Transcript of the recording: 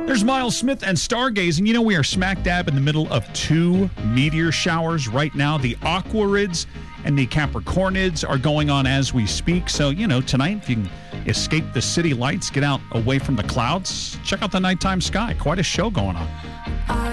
There's Miles Smith and stargazing. You know, we are smack dab in the middle of 2 meteor showers right now. The Aquarids and the Capricornids are going on as we speak. So, you know, tonight, if you can escape the city lights, get out away from the clouds, check out the nighttime sky. Quite a show going on.